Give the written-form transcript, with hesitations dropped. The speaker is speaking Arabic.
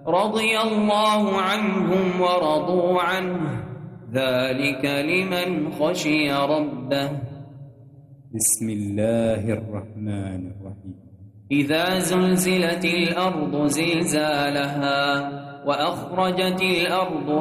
رضي الله عنهم ورضوا عنه ذلك لمن خشي ربه. بسم الله الرحمن الرحيم. إذا زلزلت الأرض زلزالها وأخرجت الأرض